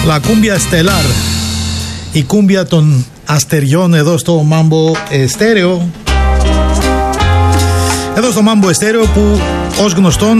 La Cumbia Estelar, η κούμπια των αστεριών εδώ στο Mambo Estéreo. Εδώ στο Mambo Estéreo που ως γνωστόν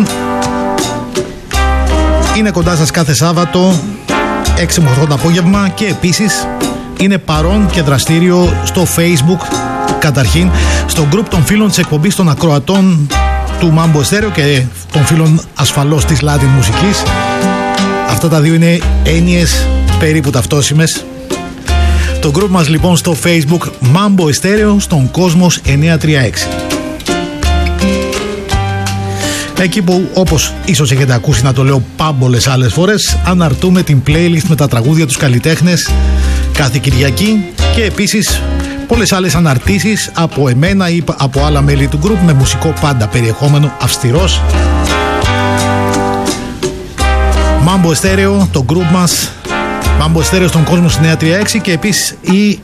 είναι κοντά σας κάθε Σάββατο 6 με 8 το απόγευμα και επίσης είναι παρόν και δραστήριο στο Facebook, καταρχήν στο group των φίλων της εκπομπής των ακροατών του Mambo Estéreo και των φίλων ασφαλώς της Latin μουσικής. Αυτά τα δύο είναι έννοιες περίπου ταυτόσιμες. Το group μας λοιπόν στο Facebook Mambo Estéreo στον Κόσμος 936. Εκεί που, όπως ίσως έχετε ακούσει να το λέω πάμπολες άλλες φορές, αναρτούμε την playlist με τα τραγούδια τους καλλιτέχνες κάθε Κυριακή και επίσης πολλές άλλες αναρτήσεις από εμένα ή από άλλα μέλη του group με μουσικό πάντα περιεχόμενο αυστηρός. Mambo Estéreo, το group μας Mambo Estéreo στον Κόσμο 936 και επίσης η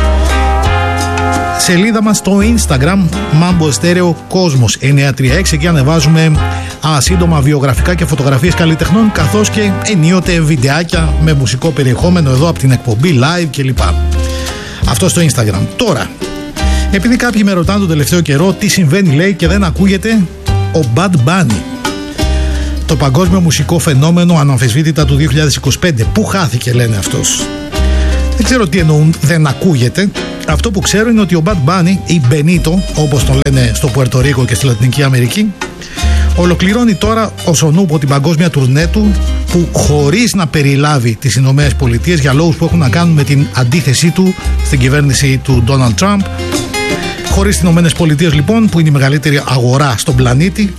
σελίδα μας στο Instagram Mambo Estéreo Κόσμος 936. Εκεί ανεβάζουμε σύντομα βιογραφικά και φωτογραφίες καλλιτεχνών καθώς και ενίοτε βιντεάκια με μουσικό περιεχόμενο εδώ από την εκπομπή live κλπ. Αυτό στο Instagram. Τώρα, επειδή κάποιοι με ρωτάνε τον τελευταίο καιρό τι συμβαίνει λέει και δεν ακούγεται ο Bad Bunny, το παγκόσμιο μουσικό φαινόμενο αναμφισβήτητα του 2025. Πού χάθηκε λένε αυτός? Δεν ξέρω τι εννοούν δεν ακούγεται. Αυτό που ξέρω είναι ότι ο Bad Bunny ή Benito, όπως τον λένε στο Πουερτο-Ρίκο και στη Λατινική Αμερική, ολοκληρώνει τώρα ως ο νούπο την παγκόσμια τουρνέ του, που χωρίς να περιλάβει τις Ηνωμένες Πολιτείες για λόγους που έχουν να κάνουν με την αντίθεσή του στην κυβέρνηση του Donald Trump. Χωρίς τις Ηνωμένες Πολιτείες λοιπόν, που είναι η μεγαλύτερη αγορά στον πλανήτη,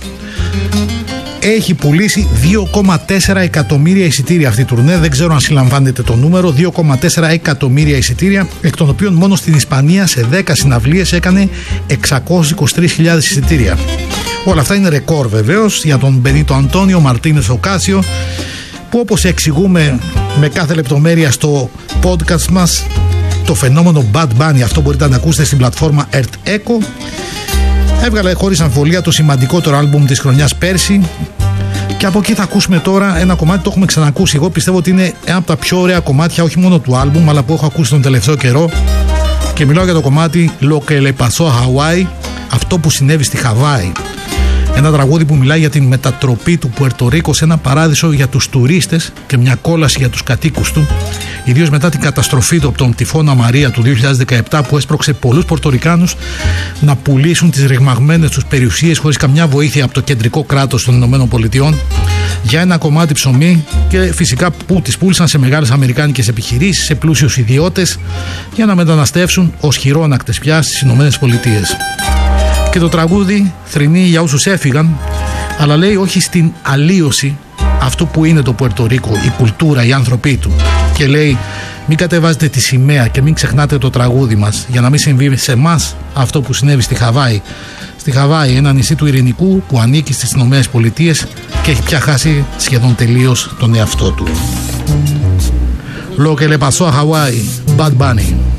έχει πουλήσει 2,4 εκατομμύρια εισιτήρια αυτή η τουρνέ. Δεν ξέρω αν συλλαμβάνετε το νούμερο. 2,4 εκατομμύρια εισιτήρια, εκ των οποίων μόνο στην Ισπανία σε 10 συναυλίες έκανε 623.000 εισιτήρια. Όλα αυτά είναι ρεκόρ βεβαίως για τον Μπενίτο Αντώνιο Μαρτίνες Οκάσιο, που όπως εξηγούμε με κάθε λεπτομέρεια στο podcast μας, το φαινόμενο Bad Bunny, αυτό μπορείτε να ακούσετε στην πλατφόρμα Earth Echo, έβγαλε χωρίς αμφιβολία το σημαντικότερο άλμπουμ της χρονιάς πέρσι. Και από εκεί θα ακούσουμε τώρα ένα κομμάτι, το έχουμε ξανακούσει. Εγώ πιστεύω ότι είναι ένα από τα πιο ωραία κομμάτια, όχι μόνο του άλμπουμ, αλλά που έχω ακούσει τον τελευταίο καιρό. Και μιλάω για το κομμάτι Lo que le pasó a Hawaii, αυτό που συνέβη στη Χαβάη. Ένα τραγούδι που μιλάει για την μετατροπή του Πουερτο-Ρίκο σε ένα παράδεισο για τους τουρίστες και μια κόλαση για τους κατοίκους του, ιδίως μετά την καταστροφή του από τον τυφώνα Μαρία του 2017, που έσπρωξε πολλούς Πορτορικάνους να πουλήσουν τις ρηγμαγμένες τους περιουσίες χωρίς καμιά βοήθεια από το κεντρικό κράτος των ΗΠΑ για ένα κομμάτι ψωμί, και φυσικά που τις πούλησαν σε μεγάλες αμερικάνικες επιχειρήσεις, σε πλούσιους ιδιώτες, για να μεταναστεύσουν ως χειρόνακτες πια στις ΗΠΑ. Και το τραγούδι θρηνεί για όσους έφυγαν, αλλά λέει όχι στην αλλίωση αυτό που είναι το Πουερτο-Ρίκο, η κουλτούρα, οι άνθρωποι του. Και λέει μην κατεβάζετε τη σημαία και μην ξεχνάτε το τραγούδι μας, για να μην συμβεί σε εμάς αυτό που συνέβη στη Χαβάη. Στη Χαβάη, ένα νησί του Ειρηνικού που ανήκει στις Ηνωμένες Πολιτείες και έχει πια χάσει σχεδόν τελείως τον εαυτό του. Lo que le pasó a Hawaii, Bad Bunny.